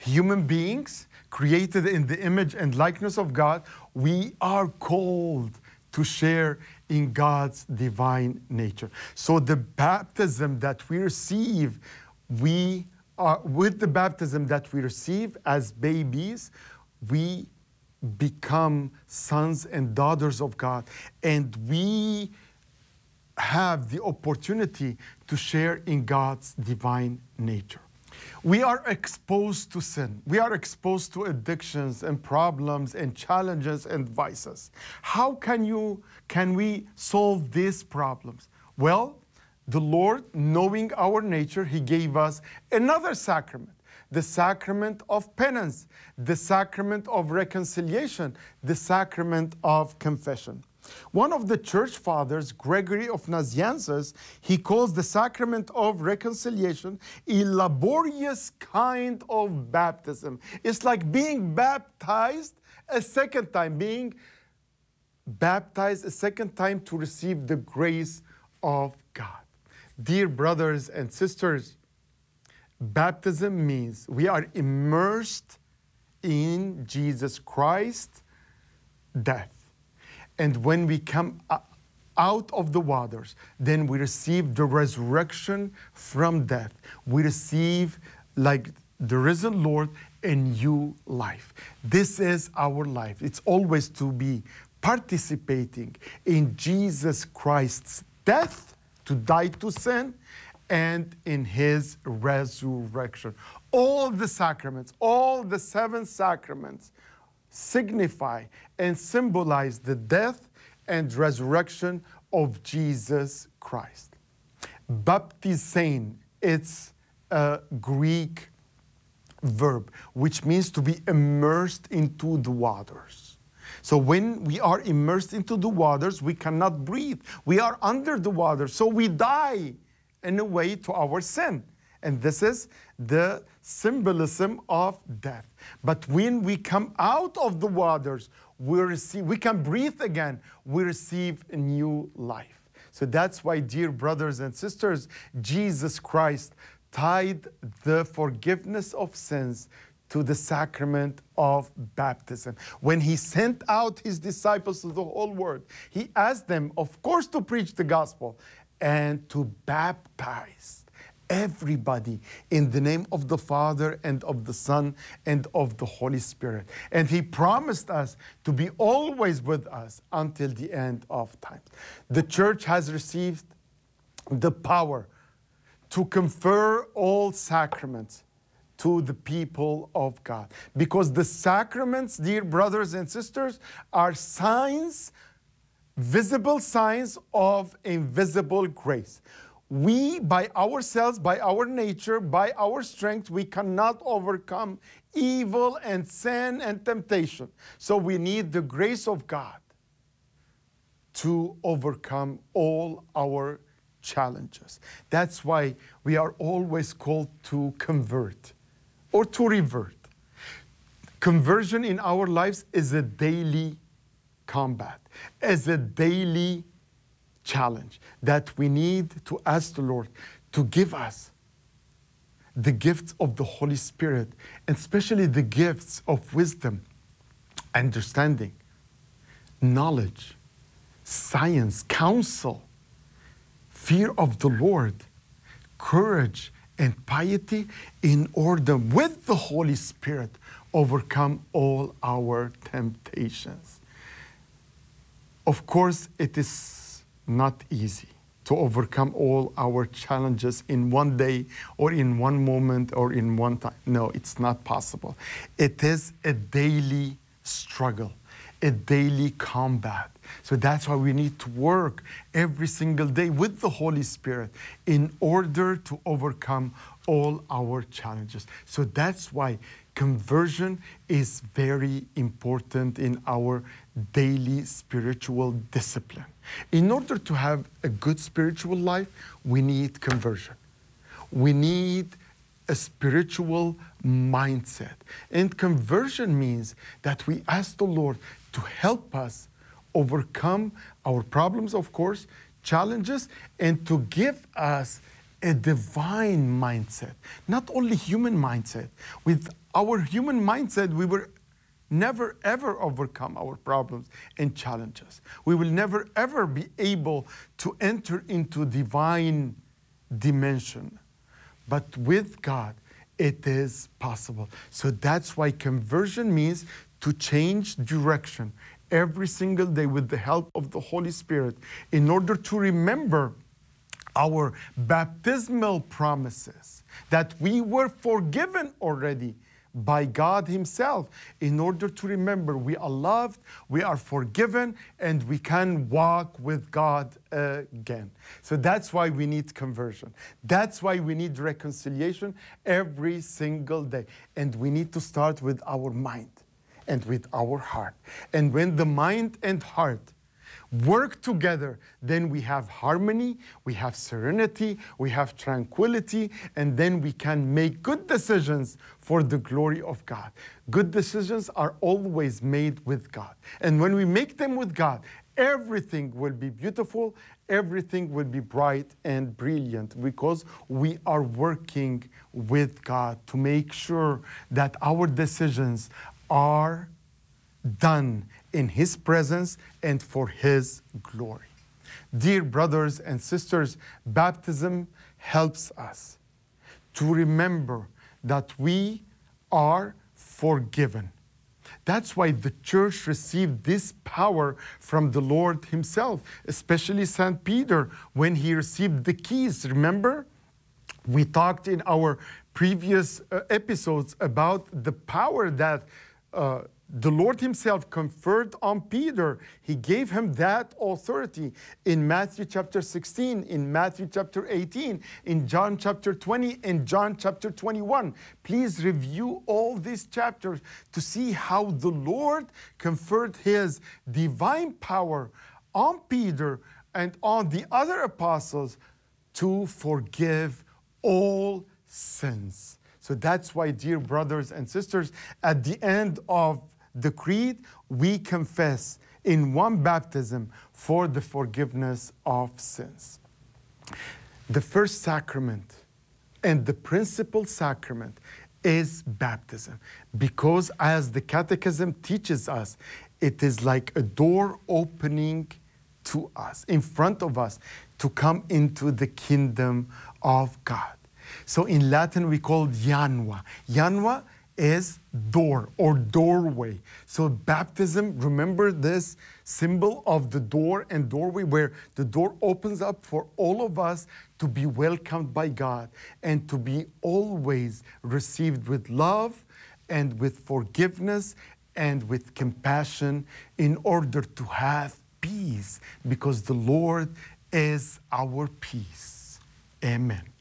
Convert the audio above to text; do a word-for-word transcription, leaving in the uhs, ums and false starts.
human beings created in the image and likeness of God, we are called to share in God's divine nature. So the baptism that we receive, we are, with the baptism that we receive as babies, we become sons and daughters of God, and we have the opportunity to share in God's divine nature. We are exposed to sin. We are exposed to addictions and problems and challenges and vices. How can you, can we solve these problems? Well, the Lord, knowing our nature, He gave us another sacrament, the sacrament of penance, the sacrament of reconciliation, the sacrament of confession. One of the church fathers, Gregory of Nazianzus, he calls the sacrament of reconciliation a laborious kind of baptism. It's like being baptized a second time, being baptized a second time to receive the grace of God. Dear brothers and sisters, baptism means we are immersed in Jesus Christ's death. And when we come out of the waters, then we receive the resurrection from death. We receive, like the risen Lord, a new life. This is our life. It's always to be participating in Jesus Christ's death, to die to sin, and in His resurrection. All the sacraments, all the seven sacraments signify and symbolize the death and resurrection of Jesus Christ. Baptizein, it's a Greek verb, which means to be immersed into the waters. So when we are immersed into the waters, we cannot breathe. We are under the water, so we die in a way to our sin. And this is the symbolism of death. But when we come out of the waters, we receive, we can breathe again. We receive a new life. So that's why, dear brothers and sisters, Jesus Christ tied the forgiveness of sins to the sacrament of baptism. When He sent out His disciples to the whole world, He asked them, of course, to preach the gospel and to baptize everybody in the name of the Father and of the Son and of the Holy Spirit. And He promised us to be always with us until the end of time. The church has received the power to confer all sacraments to the people of God. Because the sacraments, dear brothers and sisters, are signs, visible signs of invisible grace. We, by ourselves, by our nature, by our strength, we cannot overcome evil and sin and temptation. So we need the grace of God to overcome all our challenges. That's why we are always called to convert or to revert. Conversion in our lives is a daily combat, is a daily challenge that we need to ask the Lord to give us the gifts of the Holy Spirit, and especially the gifts of wisdom, understanding, knowledge, science, counsel, fear of the Lord, courage, and piety, in order with the Holy Spirit overcome all our temptations. Of course, it is not easy to overcome all our challenges in one day or in one moment or in one time. No, it's not possible. It is a daily struggle, a daily combat. So that's why we need to work every single day with the Holy Spirit in order to overcome all our challenges. So that's why conversion is very important in our daily spiritual discipline. In order to have a good spiritual life, we need conversion. We need a spiritual mindset. And conversion means that we ask the Lord to help us overcome our problems, of course, challenges, and to give us a divine mindset, not only human mindset. With our human mindset, we will never ever overcome our problems and challenges. We will never ever be able to enter into divine dimension. But with God, it is possible. So that's why conversion means to change direction every single day with the help of the Holy Spirit in order to remember our baptismal promises, that we were forgiven already by God Himself, in order to remember we are loved, we are forgiven, and we can walk with God again. So that's why we need conversion. That's why we need reconciliation every single day. And we need to start with our mind and with our heart. And when the mind and heart work together, then we have harmony, we have serenity, we have tranquility, and then we can make good decisions for the glory of God. Good decisions are always made with God. And when we make them with God, everything will be beautiful, everything will be bright and brilliant, because we are working with God to make sure that our decisions are done in His presence and for His glory. Dear brothers and sisters, baptism helps us to remember that we are forgiven. That's why the church received this power from the Lord Himself, especially Saint Peter, when he received the keys. Remember? We talked in our previous uh, episodes about the power that uh, the Lord Himself conferred on Peter. He gave him that authority in Matthew chapter sixteen, in Matthew chapter eighteen, in John chapter twenty, in John chapter twenty-one. Please review all these chapters to see how the Lord conferred His divine power on Peter and on the other apostles to forgive all sins. So that's why, dear brothers and sisters, at the end of the creed, we confess in one baptism for the forgiveness of sins. The first sacrament and the principal sacrament is baptism, because as the Catechism teaches us, it is like a door opening to us, in front of us, to come into the kingdom of God. So in Latin we call Janua. Janua is door or doorway. So baptism, remember this symbol of the door and doorway, where the door opens up for all of us to be welcomed by God and to be always received with love and with forgiveness and with compassion, in order to have peace, because the Lord is our peace. Amen.